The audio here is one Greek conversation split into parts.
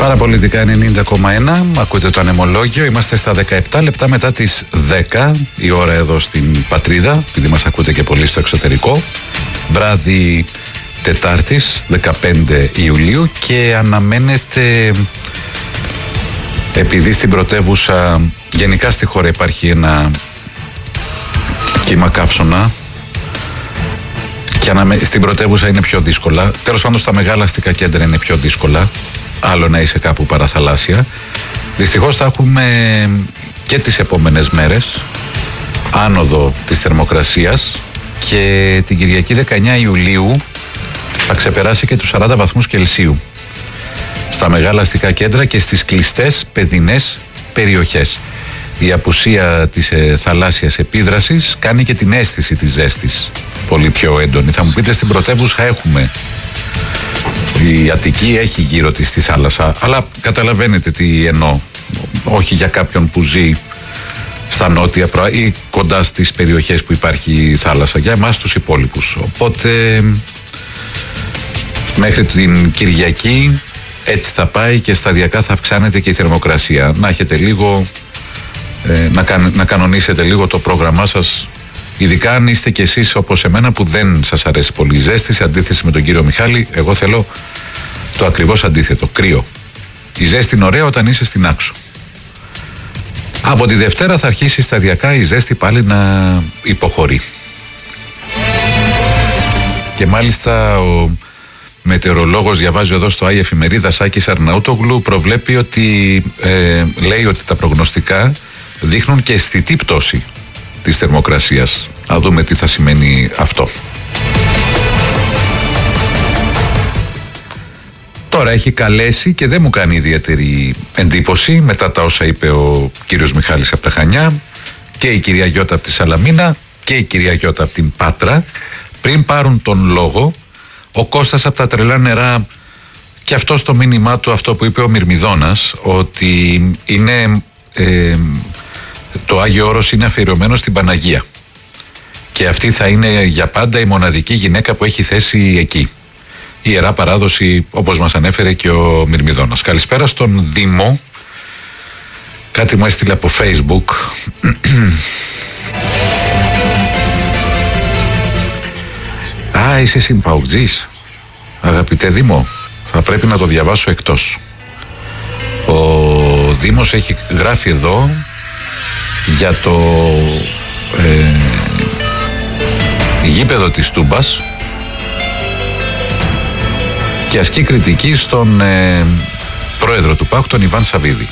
Παραπολιτικά 90,1. Ακούτε το ανεμολόγιο. Είμαστε στα 17 λεπτά μετά τις 10 η ώρα εδώ στην Πατρίδα, επειδή μας ακούτε και πολύ στο εξωτερικό. Βράδυ Τετάρτης 15 Ιουλίου και αναμένεται, επειδή στην πρωτεύουσα, γενικά στη χώρα υπάρχει ένα κύμα καύσωνα και στην πρωτεύουσα είναι πιο δύσκολα. Τέλος πάντων στα μεγάλα αστικά κέντρα είναι πιο δύσκολα. Άλλο να είσαι κάπου παραθαλάσσια. Δυστυχώς θα έχουμε και τις επόμενες μέρες άνοδο της θερμοκρασίας και την Κυριακή 19 Ιουλίου θα ξεπεράσει και τους 40 βαθμούς Κελσίου στα μεγάλα αστικά κέντρα και στις κλειστές παιδινές περιοχές. Η απουσία της θαλάσσιας επίδρασης κάνει και την αίσθηση της ζέστης πολύ πιο έντονη. Θα μου πείτε, στην πρωτεύουσα έχουμε, η Αττική έχει γύρω της τη θάλασσα, αλλά καταλαβαίνετε τι εννοώ. Όχι για κάποιον που ζει στα νότια ή κοντά στις περιοχές που υπάρχει θάλασσα, για εμάς τους υπόλοιπους. Οπότε μέχρι την Κυριακή έτσι θα πάει και σταδιακά θα αυξάνεται και η θερμοκρασία. Να έχετε λίγο, να κανονίσετε λίγο το πρόγραμμά σας, ειδικά αν είστε κι εσείς όπως εμένα που δεν σας αρέσει πολύ η ζέστη. Σε αντίθεση με τον κύριο Μιχάλη, εγώ θέλω το ακριβώς αντίθετο, κρύο. Η ζέστη είναι ωραία όταν είσαι στην άξο. Από τη Δευτέρα θα αρχίσει σταδιακά η ζέστη πάλι να υποχωρεί. Και μάλιστα ο μετεωρολόγος, διαβάζω εδώ στο Άι Εφημερίδα, Σάκης Αρναούτογλου, προβλέπει ότι λέει ότι τα προγνωστικά δείχνουν και αισθητή πτώση της θερμοκρασίας. Να δούμε τι θα σημαίνει αυτό. Τώρα έχει καλέσει και δεν μου κάνει ιδιαίτερη εντύπωση μετά τα όσα είπε ο κύριος Μιχάλης από τα Χανιά και η κυρία Γιώτα από τη Σαλαμίνα και η κυρία Γιώτα από την Πάτρα, πριν πάρουν τον λόγο. Ο Κώστας από τα Τρελά Νερά και αυτό στο μήνυμά του, αυτό που είπε ο Μυρμιδώνας, ότι είναι το Άγιο Όρος είναι αφιερωμένο στην Παναγία και αυτή θα είναι για πάντα η μοναδική γυναίκα που έχει θέση εκεί. Η Ιερά Παράδοση, όπως μας ανέφερε και ο Μυρμιδώνας. Καλησπέρα στον Δήμο. Κάτι μου έστειλε από Facebook. Α, είσαι συμπαουτζής. Αγαπητέ Δήμο, θα πρέπει να το διαβάσω εκτός. Ο Δήμος έχει γράφει εδώ για το γήπεδο της Τούμπας και ασκεί κριτική στον πρόεδρο του ΠΑΟΚ, τον Ιβάν Σαββίδη.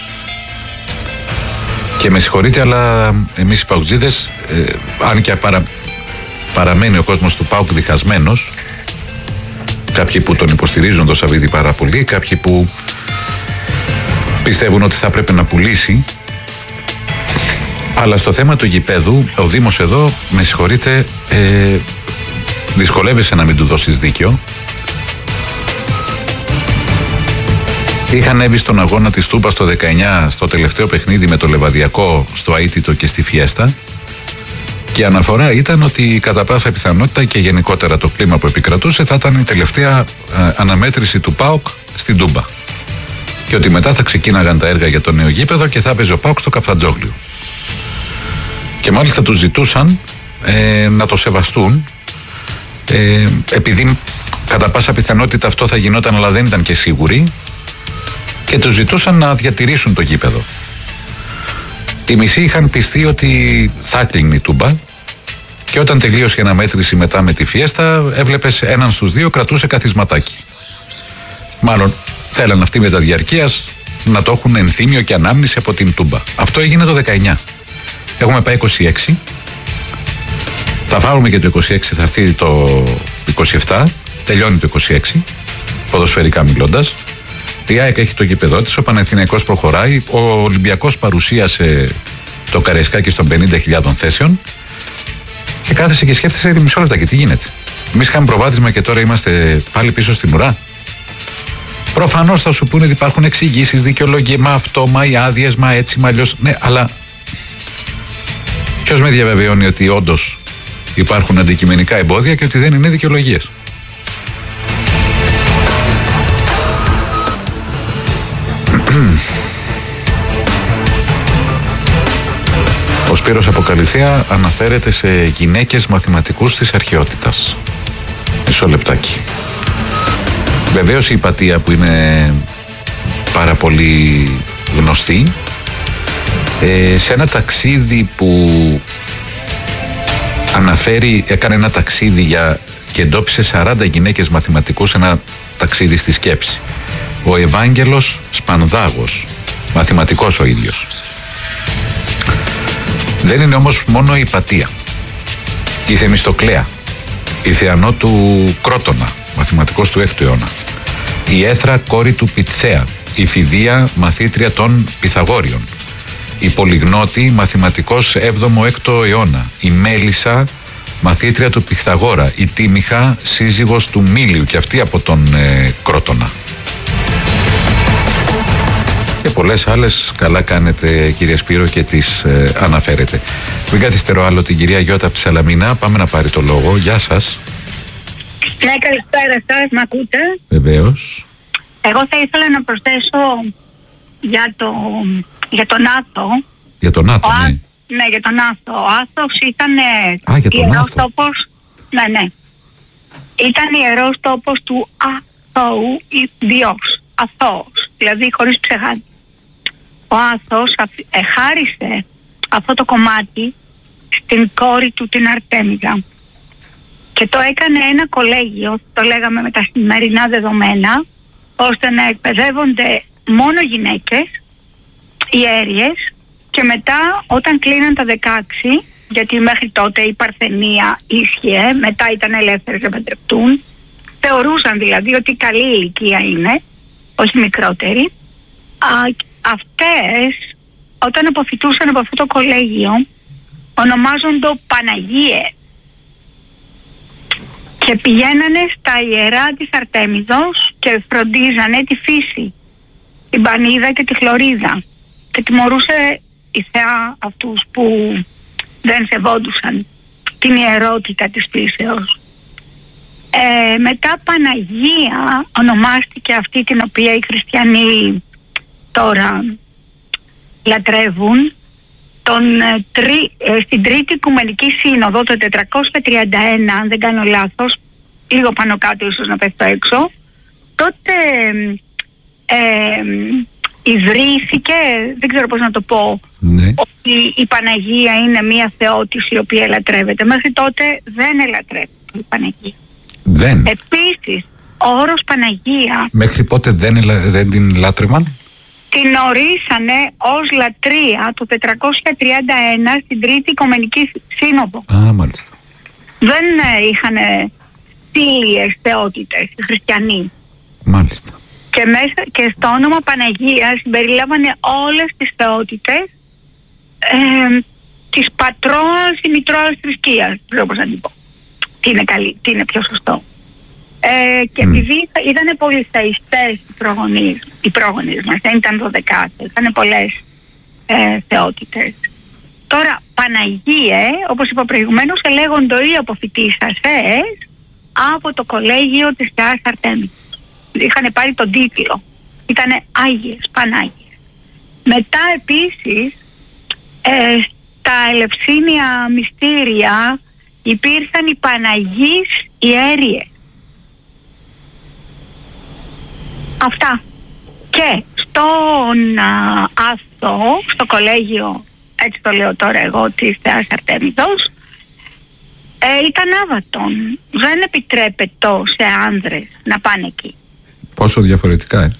Και με συγχωρείτε, αλλά εμείς οι παουτζίδες, αν και παραμένει ο κόσμος του ΠΑΟΚ διχασμένος, κάποιοι που τον υποστηρίζουν τον Σαββίδη πάρα πολύ, κάποιοι που πιστεύουν ότι θα πρέπει να πουλήσει, αλλά στο θέμα του γηπέδου ο Δήμος εδώ, με συγχωρείτε, δυσκολεύεσαι να μην του δώσεις δίκιο. Είχαν έβει στον αγώνα της Τούμπας το 19 στο τελευταίο παιχνίδι με το Λεβαδιακό στο Αίτητο και στη Φιέστα και η αναφορά ήταν ότι κατά πάσα πιθανότητα και γενικότερα το κλίμα που επικρατούσε θα ήταν η τελευταία αναμέτρηση του ΠΑΟΚ στην Τούμπα και ότι μετά θα ξεκίναγαν τα έργα για το νέο γήπεδο και θα έπαιζε ο ΠΑΟΚ στο Καφτατζόγλιο. Και μάλιστα τους ζητούσαν να το σεβαστούν, επειδή κατά πάσα πιθανότητα αυτό θα γινόταν, αλλά δεν ήταν και σίγουροι, και τους ζητούσαν να διατηρήσουν το γήπεδο. Οι μισοί είχαν πιστεί ότι θα κλείνει η Τούμπα και όταν τελείωσε η αναμέτρηση μετά με τη Φιέστα, έβλεπες έναν στους δύο κρατούσε καθισματάκι. Μάλλον θέλαν αυτοί με τα διαρκείας να το έχουν ενθύμιο και ανάμνηση από την Τούμπα. Αυτό έγινε το 19. Έχουμε πάει 26. Θα φάρουμε και το 26, θα έρθει το 27. Τελειώνει το 26, ποδοσφαιρικά μιλώντας. Η ΑΕΚ έχει το γήπεδό της, ο Παναθηναϊκός προχωράει, ο Ολυμπιακός παρουσίασε το Καραϊσκάκι των 50.000 θέσεων και κάθεσαι και σκέφτεσαι μισό λεπτά και τι γίνεται. Εμείς είχαμε προβάδισμα και τώρα είμαστε πάλι πίσω στην ουρά. Προφανώς θα σου πούνε ότι υπάρχουν εξηγήσεις, δικαιολογία, μα αυτό, μα οι άδειες, μα έτσι, μα αλλιώς. Ναι, αλλά ποιος με διαβεβαιώνει ότι όντως υπάρχουν αντικειμενικά εμπόδια και ότι δεν είναι δικαιολογίες? Σπύρος από Καλυθέα αναφέρεται σε γυναίκες μαθηματικούς της αρχαιότητας. Μισό λεπτάκι. Βεβαίως η Υπατία, που είναι πάρα πολύ γνωστή, σε ένα ταξίδι που αναφέρει, έκανε ένα ταξίδι και εντόπισε 40 γυναίκες μαθηματικούς, ένα ταξίδι στη σκέψη. Ο Ευάγγελος Σπανδάγος, μαθηματικός ο ίδιος. Δεν είναι όμως μόνο η Υπατία. Η Θεμιστοκλέα, η Θεανό του Κρότονα, μαθηματικός του 6ου αιώνα. Η Έθρα, κόρη του Πιτθέα. Η Φιδία, μαθήτρια των Πυθαγόριων. Η Πολυγνώτη, μαθηματικός 7ο-6ο αιώνα. Η Μέλισσα, μαθήτρια του Πυθαγόρα. Η Τίμιχα, σύζυγος του Μήλιου, και αυτή από τον Κρότονα. Και πολλές άλλες. Καλά κάνετε, κύριε Σπύρο, και τις αναφέρετε. Μην καθυστερώ άλλο την κυρία Γιώτα από τη Σαλαμίνα. Πάμε να πάρει το λόγο. Γεια σας. Ναι, καλησπέρα σας, μ' ακούτε? Βεβαίως. Εγώ θα ήθελα να προσθέσω για τον Άθο. Για τον Άθο, ναι. Ναι, για τον Άθο. Ο Άθος ήταν ιερός τόπος. Ναι. Ήταν ιερός τόπος του Αθώου ή Διός. Αθώος, δηλαδή χωρίς ψεγάδι. Ο Άθος χάρισε αυτό το κομμάτι στην κόρη του, την Αρτέμιδα. Και το έκανε ένα κολέγιο, το λέγαμε με τα σημερινά δεδομένα, ώστε να εκπαιδεύονται μόνο γυναίκες, ιέρειες, και μετά όταν κλείναν τα 16, γιατί μέχρι τότε η παρθενία ίσχυε, μετά ήταν ελεύθερες να παντρευτούν, θεωρούσαν δηλαδή ότι καλή ηλικία είναι, όχι μικρότερη. Αυτές όταν αποφοιτούσαν από αυτό το κολέγιο ονομάζονται Παναγίες και πηγαίνανε στα ιερά της Αρτέμιδος και φροντίζανε τη φύση, την Πανίδα και τη Χλωρίδα, και τιμωρούσε η Θεά αυτούς που δεν σεβόντουσαν την ιερότητα της φύσεως. Μετά Παναγία ονομάστηκε αυτή την οποία οι χριστιανοί τώρα λατρεύουν στην Τρίτη Οικουμενική Σύνοδο το 431, αν δεν κάνω λάθος, λίγο πάνω κάτω ίσως να πέφτω έξω. Τότε ιδρύθηκε, δεν ξέρω πώς να το πω, ναι, ότι η Παναγία είναι μια θεότης η οποία ελατρεύεται. Μέχρι τότε δεν ελατρεύεται η Παναγία. Δεν. Επίσης, ο όρος Παναγία... Μέχρι πότε δεν την λάτρευαν? Την ορίσανε ως λατρεία το 431 στην Τρίτη Οικουμενική Σύνοδο. Μάλιστα. Δεν είχαν θήλιες θεότητες οι χριστιανοί. Μάλιστα. Και στο όνομα Παναγία συμπεριλάβανε όλες τις θεότητες της πατρόας ή μητρώας θρησκείας. Δεν ξέρω πώς να την πω. Τι είναι πιο σωστό. Και επειδή ήταν πολυθεϊστές οι πρόγονείς μας, δεν ήταν 12, ήταν πολλές θεότητες. Τώρα Παναγίε, όπως είπα προηγουμένως, ελέγονται οι αποφοιτήσασες από το κολέγιο της Θεάς Αρτέμιδος. Είχαν πάρει τον τίτλο. Ήτανε Άγιες, Πανάγιες. Μετά επίσης στα ελευσίνια μυστήρια υπήρχαν οι Παναγείς ιέρειες. Αυτά. Και στον Άθο, στο κολέγιο, έτσι το λέω τώρα εγώ, της Θεάς Αρτέμιδος, ήταν άβατον. Δεν επιτρέπεται σε άνδρες να πάνε εκεί. Πόσο διαφορετικά,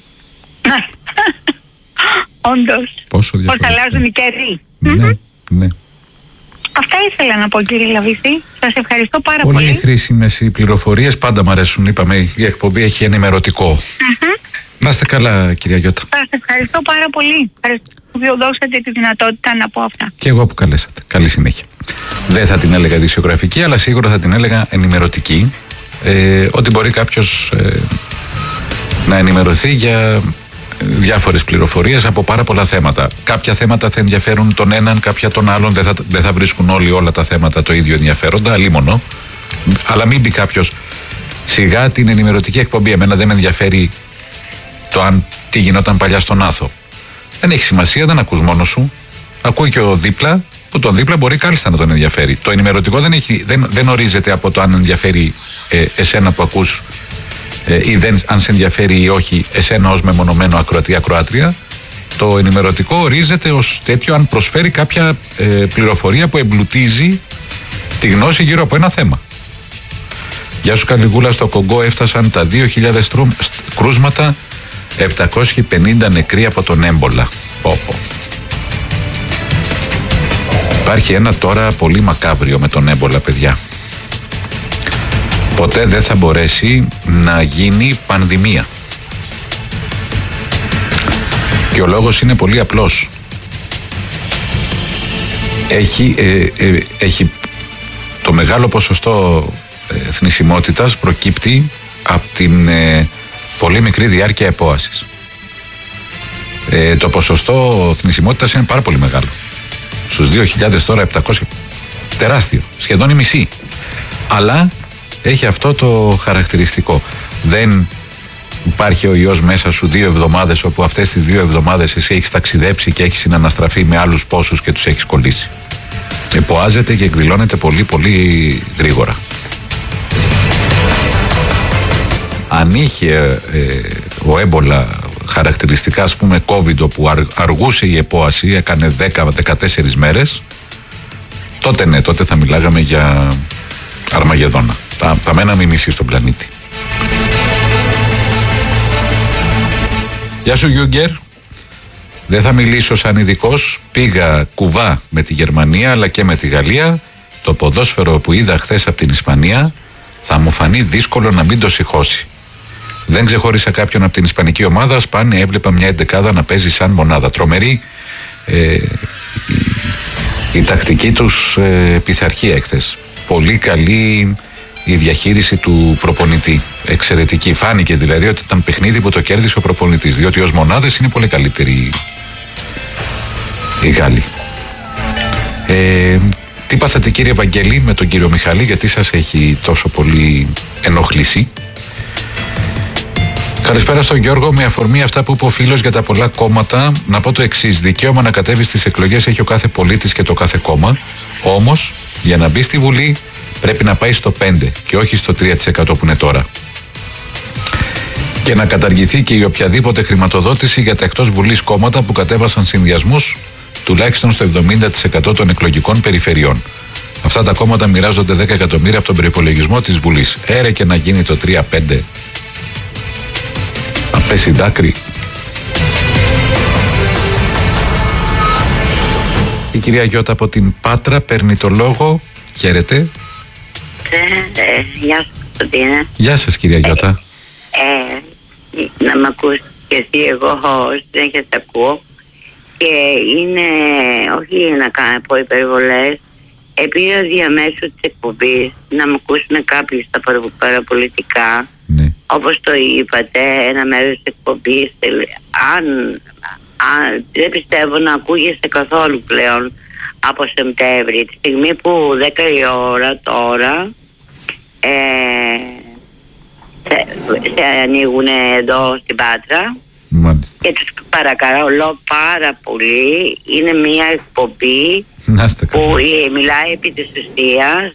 Όντως. Πόσο διαφορετικά. Πώς αλλάζουν οι καιροί. Ναι. Αυτά ήθελα να πω, κύριε Λαβίθη. Σας ευχαριστώ πάρα πολύ. Πολύ χρήσιμες οι πληροφορίες, πάντα μου αρέσουν. Είπαμε, η εκπομπή έχει ενημερωτικό. Να είστε καλά, κυρία Γιώτα. Σας ευχαριστώ πάρα πολύ. Ευχαριστώ που μου δώσατε τη δυνατότητα να πω αυτά. Και εγώ που καλέσατε. Καλή συνέχεια. Δεν θα την έλεγα ειδησιογραφική, αλλά σίγουρα θα την έλεγα ενημερωτική. Ότι μπορεί κάποιος να ενημερωθεί για διάφορες πληροφορίες από πάρα πολλά θέματα. Κάποια θέματα θα ενδιαφέρουν τον έναν, κάποια τον άλλον. Δεν θα βρίσκουν όλοι όλα τα θέματα το ίδιο ενδιαφέροντα, αλίμονο. Αλλά μην πει κάποιος σιγά την ενημερωτική εκπομπή. Εμένα δεν με ενδιαφέρει το τι γινόταν παλιά στον Άθο. Δεν έχει σημασία, δεν ακούς μόνος σου. Ακούει και ο δίπλα που τον δίπλα μπορεί κάλλιστα να τον ενδιαφέρει. Το ενημερωτικό δεν ορίζεται από το αν ενδιαφέρει εσένα που ακούς ή αν σε ενδιαφέρει ή όχι εσένα ως μεμονωμένο ακροατή ακροάτρια. Το ενημερωτικό ορίζεται ως τέτοιο αν προσφέρει κάποια πληροφορία που εμπλουτίζει τη γνώση γύρω από ένα θέμα. Γεια σου Καλιγούλα, στο Κογκό έφτασαν τα 2.000 κρούσματα, 750 νεκροί από τον έμπολα. Υπάρχει ένα τώρα πολύ μακάβριο με τον έμπολα, παιδιά. Ποτέ δεν θα μπορέσει να γίνει πανδημία. Και ο λόγος είναι πολύ απλός. Έχει το μεγάλο ποσοστό θνησιμότητας προκύπτει από την πολύ μικρή διάρκεια επόασης. Το ποσοστό θνησιμότητας είναι πάρα πολύ μεγάλο. Στους 2.000 τώρα 700, τεράστιο, σχεδόν η μισή. Αλλά έχει αυτό το χαρακτηριστικό. Δεν υπάρχει ο ιός μέσα σου 2 εβδομάδες, όπου αυτές τις 2 εβδομάδες εσύ έχεις ταξιδέψει και έχεις συναναστραφεί με άλλους πόσους και τους έχεις κολλήσει. Εποάζεται και εκδηλώνεται πολύ πολύ γρήγορα. Αν είχε ο έμπολα χαρακτηριστικά, ας πούμε, COVID, όπου αργούσε η επόαση, έκανε 10-14 μέρες, τότε ναι, τότε θα μιλάγαμε για Αρμαγεδόνα. Θα μέναμε μισή στον πλανήτη. Γεια σου Γιούγκερ. Δεν θα μιλήσω σαν ειδικός. Πήγα κουβά με τη Γερμανία αλλά και με τη Γαλλία. Το ποδόσφαιρο που είδα χθες από την Ισπανία θα μου φανεί δύσκολο να μην το σηκώσει. Δεν ξεχώρισα κάποιον από την ισπανική ομάδα. Σπάνια έβλεπα μια εντεκάδα να παίζει σαν μονάδα. Τρομερή η τακτική τους πειθαρχία εχθές. Πολύ καλή η διαχείριση του προπονητή. Εξαιρετική. Φάνηκε δηλαδή ότι ήταν παιχνίδι που το κέρδισε ο προπονητής. Διότι ως μονάδες είναι πολύ καλύτεροι οι Γάλλοι. Τι πάθατε κύριε Βαγγέλη με τον κύριο Μιχαλή, γιατί σας έχει τόσο πολύ ενοχλήσει? Καλησπέρα στον Γιώργο. Με αφορμή αυτά που είπε ο φίλος για τα πολλά κόμματα, να πω το εξής: δικαίωμα να κατέβει στις εκλογές έχει ο κάθε πολίτης και το κάθε κόμμα. Όμως, για να μπει στη Βουλή, πρέπει να πάει στο 5% και όχι στο 3% που είναι τώρα. Και να καταργηθεί και η οποιαδήποτε χρηματοδότηση για τα εκτός Βουλής κόμματα που κατέβασαν συνδυασμούς τουλάχιστον στο 70% των εκλογικών περιφερειών. Αυτά τα κόμματα μοιράζονται 10 εκατομμύρια από τον προϋπολογισμό της Βουλής. Έρε και να γίνει το 3-5. Να πέσει δάκρυ. Η κυρία Γιώτα από την Πάτρα παίρνει το λόγο. Χαίρετε. Γεια σας Κωνσταντίνα. Γεια σας κυρία Γιώτα. Να μ' ακούσει και εσύ, εγώ συνέχεια τα ακούω και είναι, όχι να πω υπερβολές, επειδή διαμέσου της εκπομπής να μ' ακούσουν κάποιοι στα παραπολιτικά, ναι. Όπως το είπατε, ένα μέρος της εκπομπής, αν δεν πιστεύω να ακούγεσαι καθόλου πλέον από Σεπτέμβρη, τη στιγμή που 10 η ώρα τώρα σε ανοίγουν εδώ στην Πάτρα. Μάλιστα. Και τους παρακαλώ πάρα πολύ, είναι μια εκπομπή που μιλάει επί της ουσίας,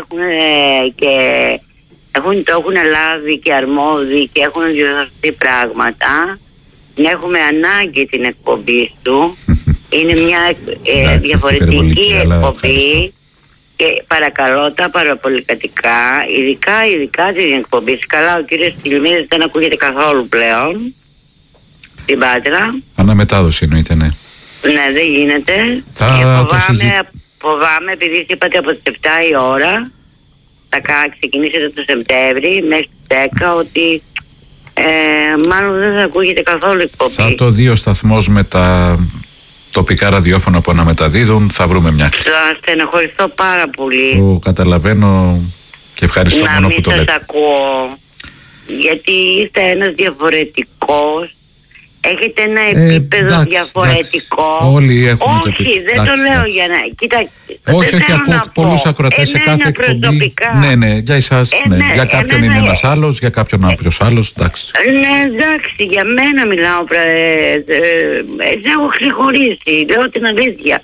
το έχουν λάβει και αρμόδιοι και έχουν διορθώσει πράγματα. Έχουμε ανάγκη την εκπομπή του. Είναι μια διαφορετική εκπομπή και παρακαλώ τα παραπολιτικά, ειδικά την εκπομπή. Καλά, ο κύριος Τιλμίδης δεν ακούγεται καθόλου πλέον στην Πάτρα. Αναμετάδοση εννοείται, ναι. Ναι, δεν γίνεται. Φοβάμαι, επειδή είπατε από τις 7 η ώρα θα ξεκινήσετε το Σεπτέμβρη μέχρι τις 10, ότι μάλλον δεν θα ακούγεται καθόλου εκπομπή. Θα το δει ο σταθμός με τα τοπικά ραδιόφωνα που αναμεταδίδουν, θα βρούμε μια. Θα στεναχωρηθώ πάρα πολύ. Το καταλαβαίνω και ευχαριστώ μόνο που το λέτε. Να μην σας ακούω, γιατί είστε ένας διαφορετικός. Έχετε ένα επίπεδο διαφορετικό. Όλοι έχουμε το επίπεδο. Όχι, δεν το λέω για να... Κοίτα, όχι, ακούω πολλούς ακροατές σε κάθε εκπομπή. Ναι, για εσάς, για κάποιον είναι ένας άλλος, για κάποιον κάποιος άλλος, εντάξει. Ναι, εντάξει, για μένα μιλάω, έχω ξεχωρίσει, λέω την αλήθεια.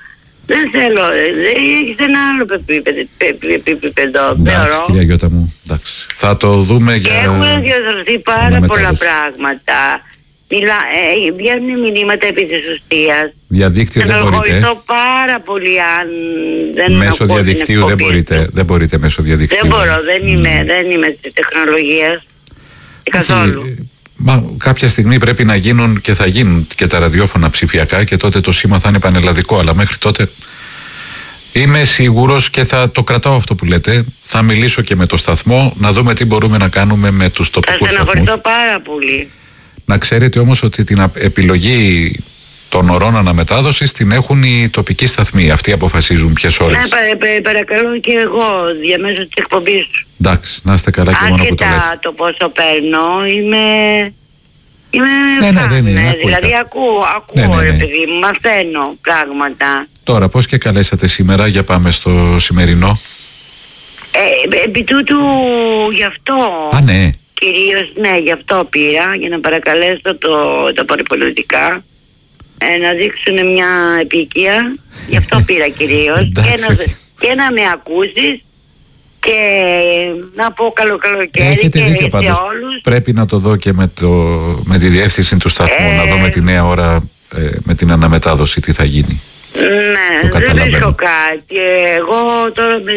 Δεν θέλω, έχεις ένα άλλο επίπεδο, εντάξει, κυρία Γιώτα μου, εντάξει. Θα το δούμε και για... έχουν διαδοθεί πάρα πολλά πράγματα. Βγαίνουν μηνύματα επί της ουστείας. Διαδίκτυο δεν μπορείτε. Ευχαριστώ πάρα πολύ αν δεν μέσω διαδικτύου δεν μπορείτε μέσω διαδικτύου. Δεν μπορώ, δεν είμαι της τεχνολογίας καθόλου. Μα κάποια στιγμή πρέπει να γίνουν και θα γίνουν και τα ραδιόφωνα ψηφιακά και τότε το σήμα θα είναι πανελλαδικό, αλλά μέχρι τότε είμαι σίγουρος και θα το κρατάω αυτό που λέτε. Θα μιλήσω και με το σταθμό να δούμε τι μπορούμε να κάνουμε με τους τοπικούς σταθμούς. Θα στεναχωρηθώ πάρα πολύ. Να ξέρετε όμως ότι την επιλογή των ωρών αναμετάδοσης την έχουν οι τοπικοί σταθμοί. Αυτοί αποφασίζουν ποιες ώρες. Ναι, παρακαλώ και εγώ διαμέσου της εκπομπής σου. Εντάξει, να είστε καλά και μόνο που το λέτε. Άσχετα το πόσο παίρνω, είμαι δεν είναι, δηλαδή ακούω ρε παιδί μου, μαθαίνω πράγματα. Τώρα πώς και καλέσατε σήμερα, για πάμε στο σημερινό. Επί τούτου γι' αυτό. Ναι. Κυρίως ναι, γι' αυτό πήρα, για να παρακαλέσω τα παραπολιτικά να δείξουν μια επικία. Γι' αυτό πήρα κυρίως. και να με ακούσεις και να πω καλό καλοκαίρι. Έχετε και δίκιο πάντως. όλους. Πρέπει να το δω και με τη διεύθυνση του σταθμού, να δούμε τη νέα ώρα με την αναμετάδοση τι θα γίνει. Ναι, δεν βρίσκω κάτι. Εγώ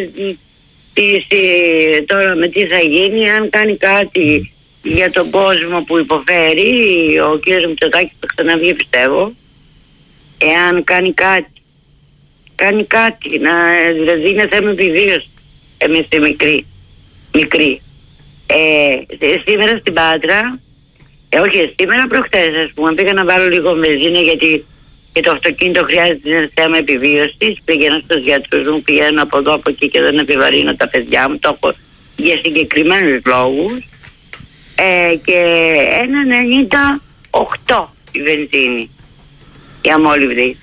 τώρα με τι θα γίνει, αν κάνει κάτι για τον κόσμο που υποφέρει, ο κύριος Μητσοτάκης θα ξαναβγεί, πιστεύω. Εάν κάνει κάτι, δηλαδή είναι θέμα επιβίωσης. Εμείς οι μικροί. Σήμερα στην Πάτρα, όχι σήμερα, προχτές ας πούμε, πήγα να βάλω λίγο βενζίνα γιατί και το αυτοκίνητο χρειάζεται ένα θέμα επιβίωσης. Πήγαινα στους γιατρούς μου, πηγαίνω από εδώ από εκεί και δεν επιβαρύνω τα παιδιά μου, το έχω για συγκεκριμένους λόγους. Και 1,98 η βενζίνη, η αμόλυβδη.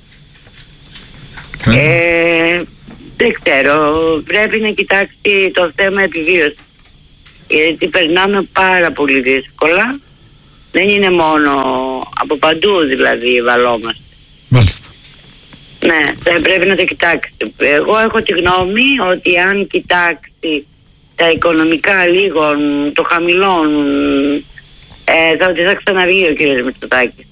Δεν ξέρω, πρέπει να κοιτάξει το θέμα επιβίωσης. Γιατί περνάμε πάρα πολύ δύσκολα. Δεν είναι μόνο από παντού δηλαδή βαλόμαστε. Μάλιστα. Ναι, θα πρέπει να το κοιτάξει. Εγώ έχω τη γνώμη ότι αν κοιτάξει τα οικονομικά λίγο το χαμηλών, θα ξαναβγεί ο κύριος Μητσοτάκης.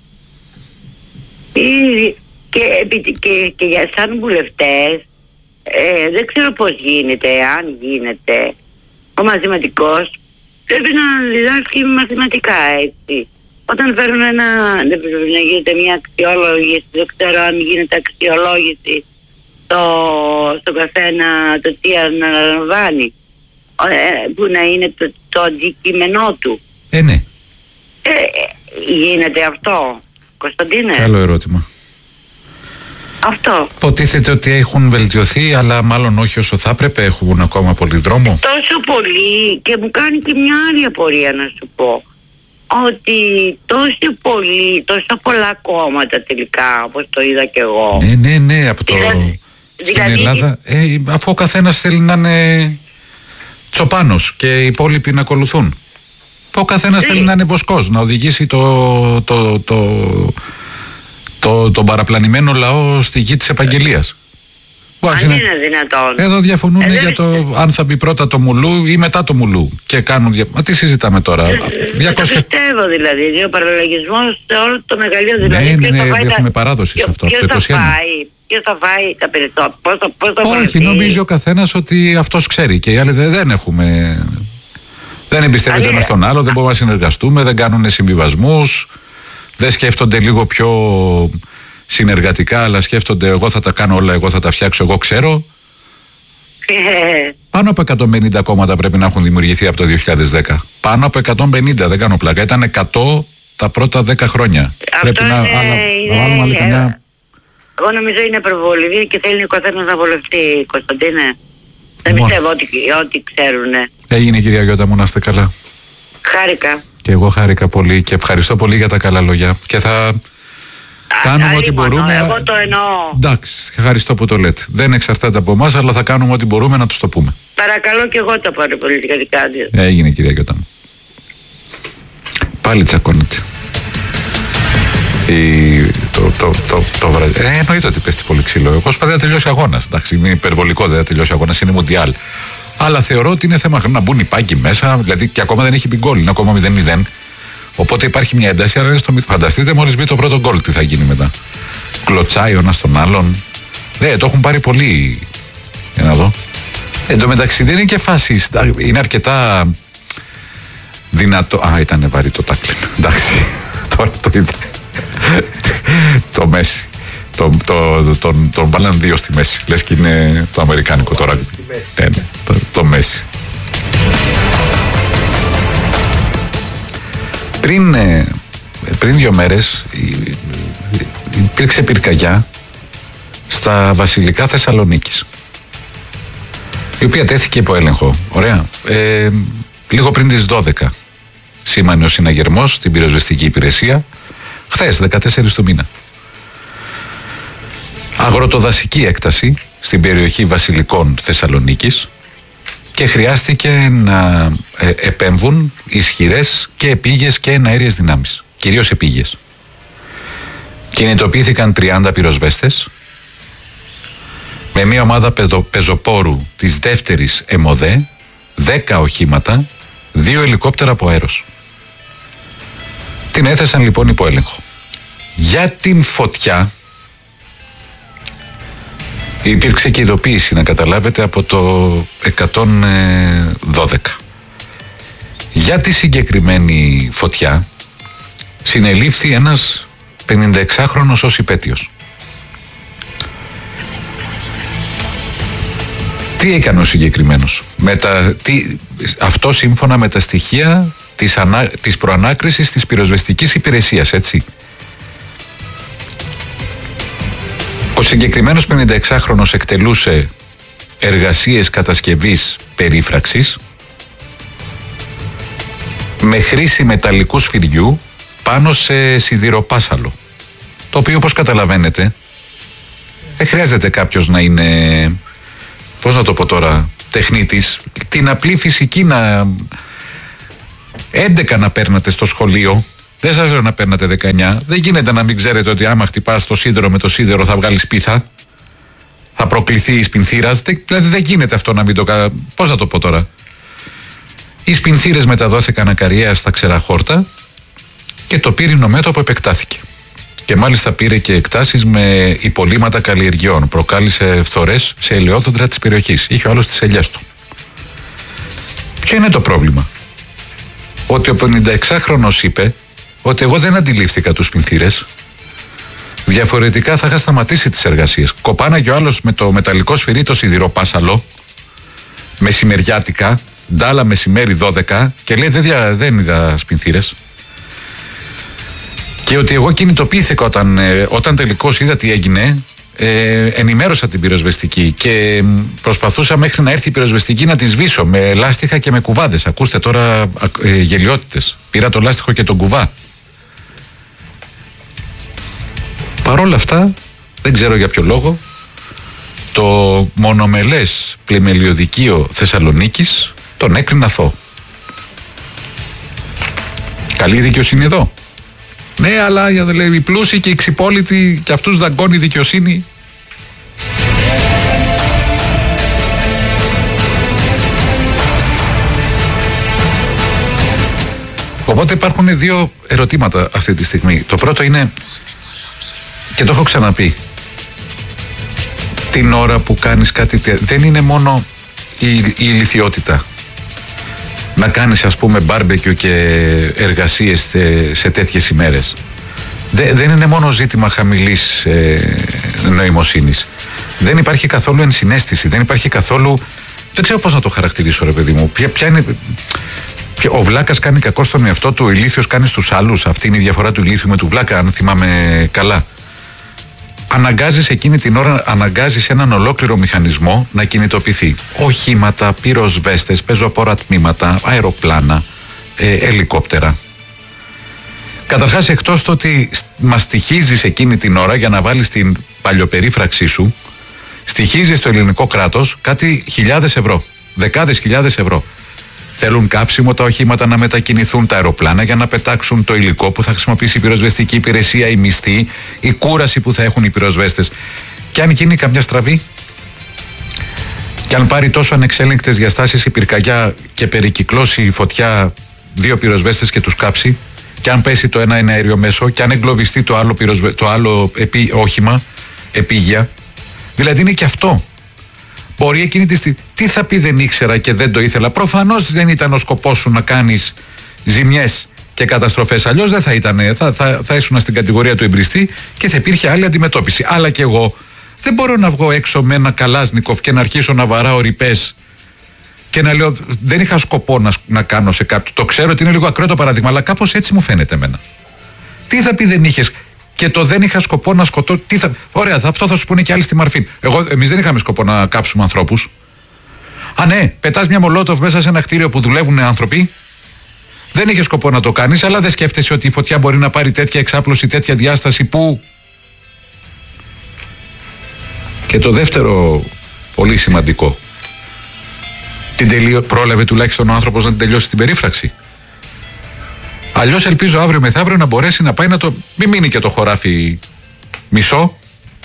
Και για σαν βουλευτές, δεν ξέρω πώς γίνεται, αν γίνεται. Ο μαθηματικός πρέπει να διδάσκει μαθηματικά, έτσι. Όταν φέρουν δεν πρέπει να γίνεται μια αξιολόγηση, δεν ξέρω αν γίνεται αξιολόγηση στο καθένα το τι αναλαμβάνει, που να είναι το αντικείμενό του. Ναι. Γίνεται αυτό, Κωνσταντίνε? Καλό ερώτημα. Αυτό. Υποτίθεται ότι έχουν βελτιωθεί, αλλά μάλλον όχι όσο θα έπρεπε, έχουν ακόμα πολύ δρόμο. Τόσο πολύ, και μου κάνει και μια άλλη απορία να σου πω. Ότι τόσο πολλά κόμματα τελικά, όπως το είδα και εγώ. Ναι, από το... Στην Ελλάδα, αφού ο καθένας θέλει να είναι Τσοπάνος και οι υπόλοιποι να ακολουθούν. Ο καθένας θέλει να είναι Βοσκός, να οδηγήσει τον παραπλανημένο λαό στη γη της επαγγελίας. Αν είναι δυνατόν. Εδώ διαφωνούν για το αν θα μπει πρώτα το Μουλού ή μετά το Μουλού. Και κάνουν. Μα τι συζητάμε τώρα. 200... Το πιστεύω δηλαδή. Ο παραλογισμός σε όλο το μεγαλείο δηλαδή. Ναι, έχουμε παράδοση σε αυτό. Ποιος θα φάει τα περισσότερα. Όχι, νομίζει ο καθένας ότι αυτός ξέρει. Και οι άλλοι δεν έχουμε. Δεν εμπιστεύεται ένας τον άλλο, δεν μπορούμε να συνεργαστούμε, δεν κάνουν συμβιβασμούς, δεν σκέφτονται λίγο πιο συνεργατικά, αλλά σκέφτονται εγώ θα τα κάνω όλα, εγώ θα τα φτιάξω, εγώ ξέρω. Πάνω από 150 κόμματα πρέπει να έχουν δημιουργηθεί από το 2010. Πάνω από 150, δεν κάνω πλάκα. Ήταν 100 τα πρώτα 10 χρόνια. Πρέπει να βάλουμε άλλη καμιά. Εγώ νομίζω είναι προβολή και θέλει ο καθένας να βολευτεί, Κωνσταντίνε. Δεν πιστεύω ότι ξέρουνε. Έγινε, κυρία Γιώτα μου, να είστε καλά. Χάρηκα. Και εγώ χάρηκα πολύ και ευχαριστώ πολύ για τα καλά λόγια. Και θα κάνουμε ό,τι μπορούμε. Εγώ το εννοώ. Εντάξει, ευχαριστώ που το λέτε. Δεν εξαρτάται από εμάς, αλλά θα κάνουμε ό,τι μπορούμε να τους το πούμε. Παρακαλώ και εγώ τα πάρω πολιτικά δικάδια. Έγινε, κυρία Γιώτα μου. Πάλι τσακώνεται. Εννοείται ότι πέφτει πολύ ξύλο. Εγώ προσπαθώ να τελειώσει αγώνα. Εντάξει, είναι υπερβολικό, δεν θα τελειώσει αγώνα, είναι Μουντιάλ. Αλλά θεωρώ ότι είναι θέμα να μπουν οι πάγκοι μέσα, δηλαδή και ακόμα δεν έχει μπει γκολ, είναι ακόμα 0-0. Οπότε υπάρχει μια ένταση, αλλά φανταστείτε μόλις μπει το πρώτο γκολ, τι θα γίνει μετά. Κλωτσάει ο ένας τον άλλον. Το έχουν πάρει πολύ. Για να δω. Εν τω μεταξύ δεν είναι και φάση. Είναι αρκετά δυνατό. Ήταν βαρύ το τάκλιν. Εντάξει. Τώρα το είδα. Το Μέση. Τον βάλαν δύο στη μέση. Λες και είναι το αμερικάνικο τώρα. Το Μέση. Πριν 2 μέρες υπήρξε πυρκαγιά στα Βασιλικά Θεσσαλονίκης, η οποία τέθηκε υπό έλεγχο. Ωραία. Λίγο πριν τις 12 σήμανε ο συναγερμός στην πυροσβεστική υπηρεσία, χθες 14 του μήνα. Αγροτοδασική έκταση στην περιοχή Βασιλικών Θεσσαλονίκης και χρειάστηκε να επέμβουν ισχυρές και επίγειες και εναέριες δυνάμεις, κυρίως επίγειες. Κινητοποιήθηκαν 30 πυροσβέστες με μια ομάδα πεζοπόρου της δεύτερης ΕΜΟΔΕ, 10 οχήματα, 2 ελικόπτερα από αέρος. Την έθεσαν λοιπόν υπό έλεγχο. Για την φωτιά υπήρξε και ειδοποίηση, να καταλάβετε, από το 112. Για τη συγκεκριμένη φωτιά συνελήφθη ένας 56χρονος ως υπέτειος. Τι έκανε ο συγκεκριμένος? Αυτό σύμφωνα με τα στοιχεία της προανάκρισης της πυροσβεστικής υπηρεσίας, έτσι. Ο συγκεκριμένος 56χρονος εκτελούσε εργασίες κατασκευής περίφραξης με χρήση μεταλλικού σφυριού πάνω σε σιδηροπάσαλο, το οποίο, όπως καταλαβαίνετε, δεν χρειάζεται κάποιος να είναι, πώς να το πω τώρα, τεχνίτης. Την απλή φυσική 11 να παίρνατε στο σχολείο, δεν σας λέω να παίρνατε 19. Δεν γίνεται να μην ξέρετε ότι άμα χτυπάς το σίδερο με το σίδερο θα βγάλεις πίθα, θα προκληθεί η σπινθήρας. Δηλαδή δεν γίνεται αυτό να μην το κάνετε. Πώς να το πω τώρα. Οι σπινθήρες μεταδόθηκαν ακαριέα στα ξεραχόρτα και το πύρινο μέτωπο επεκτάθηκε. Και μάλιστα πήρε και εκτάσεις με υπολείμματα καλλιεργειών. Προκάλεσε φθορές σε ελαιόδοντρα της περιοχής. Είχε ο άλλος τις ελιές του. Ποιο είναι το πρόβλημα? Ότι ο 56χρονος είπε ότι εγώ δεν αντιλήφθηκα τους σπινθήρες. Διαφορετικά θα είχα σταματήσει τις εργασίες. Κοπάναγε ο άλλος με το μεταλλικό σφυρί το σιδηροπάσαλο, μεσημεριάτικα, ντάλα μεσημέρι 12, και λέει δεν είδα σπινθήρες. Και ότι εγώ κινητοποιήθηκα όταν τελικώς είδα τι έγινε, ενημέρωσα την πυροσβεστική και προσπαθούσα μέχρι να έρθει η πυροσβεστική να τη σβήσω με λάστιχα και με κουβάδες. Ακούστε τώρα γελιότητες. Πήρα το λάστιχο και τον κουβά. Παρόλα αυτά, δεν ξέρω για ποιο λόγο, το μονομελές πλημελιωδικείο Θεσσαλονίκης τον έκρινε αθώο. Καλή δικαιοσύνη εδώ. Ναι, αλλά λέει, οι πλούσιοι και οι ξυπόλοιτοι, και αυτούς δαγκώνει η δικαιοσύνη. Οπότε υπάρχουν δύο ερωτήματα αυτή τη στιγμή. Το πρώτο είναι, και το έχω ξαναπεί, την ώρα που κάνεις κάτι, δεν είναι μόνο η ηλιθιότητα. Να κάνεις, ας πούμε, μπάρμπεκιου και εργασίες σε τέτοιες ημέρες. Δεν είναι μόνο ζήτημα χαμηλής νοημοσύνης. Δεν υπάρχει καθόλου ενσυναίσθηση, δεν υπάρχει καθόλου, δεν ξέρω πώς να το χαρακτηρίσω, ρε παιδί μου. Ποια είναι, ο βλάκας κάνει κακό στον εαυτό του, ο ηλίθιος κάνει στους άλλους. Αυτή είναι η διαφορά του ηλίθιου με του βλάκα, αν θυμάμαι καλά. Αναγκάζεις εκείνη την ώρα, αναγκάζεις έναν ολόκληρο μηχανισμό να κινητοποιηθεί. Οχήματα, πυροσβέστες, πεζοπόρα τμήματα, αεροπλάνα, ελικόπτερα. Καταρχάς, εκτός το ότι μας στοιχίζεις εκείνη την ώρα για να βάλεις την παλιοπερίφραξή σου, στοιχίζεις το ελληνικό κράτος κάτι χιλιάδες ευρώ, δεκάδες χιλιάδες ευρώ. Θέλουν κάψιμο τα οχήματα να μετακινηθούν, τα αεροπλάνα για να πετάξουν, το υλικό που θα χρησιμοποιήσει η πυροσβεστική υπηρεσία, η μισθή, η κούραση που θα έχουν οι πυροσβέστες. Και αν γίνει καμιά στραβή, και αν πάρει τόσο ανεξέλεγκτες διαστάσεις η πυρκαγιά και περικυκλώσει η φωτιά 2 πυροσβέστες και τους κάψει, και αν πέσει το ένα αέριο μέσο, και αν εγκλωβιστεί το άλλο όχημα, επίγεια. Δηλαδή είναι και αυτό. Μπορεί εκείνη τη στιγμή. Τι θα πει δεν ήξερα και δεν το ήθελα? Προφανώς δεν ήταν ο σκοπός σου να κάνεις ζημιές και καταστροφές. Αλλιώς δεν θα ήταν. Θα ήσουν στην κατηγορία του εμπριστή και θα υπήρχε άλλη αντιμετώπιση. Αλλά και εγώ δεν μπορώ να βγω έξω με ένα καλάσνικοφ και να αρχίσω να βαράω ρηπές και να λέω δεν είχα σκοπό να κάνω σε κάποιον. Το ξέρω ότι είναι λίγο ακραίο το παράδειγμα, αλλά κάπως έτσι μου φαίνεται εμένα. Τι θα πει δεν είχες? Και το δεν είχα σκοπό να σκοτώ. Ωραία, αυτό θα σου πούνε και άλλοι στη Μαρφίν. Εμείς δεν είχαμε σκοπό να κάψουμε ανθρώπους. Α, ναι, πετάς μια μολότοφ μέσα σε ένα κτίριο που δουλεύουν άνθρωποι. Δεν είχε σκοπό να το κάνεις, αλλά δεν σκέφτεσαι ότι η φωτιά μπορεί να πάρει τέτοια εξάπλωση, τέτοια διάσταση που. Και το δεύτερο, πολύ σημαντικό. Πρόλαβε τουλάχιστον ο άνθρωπος να την τελειώσει την περίφραξη. Αλλιώς ελπίζω αύριο μεθαύριο να μπορέσει να πάει να το. Μην μείνει και το χωράφι μισό.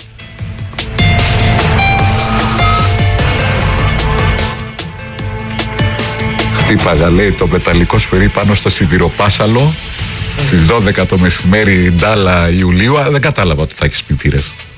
Χτύπαγα, λέει, το μεταλλικό σφυρί πάνω στο σιδηροπάσαλο στις 12 το μεσημέρι, Ντάλα Ιουλίου. Δεν κατάλαβα ότι θα έχει σπινθήρες.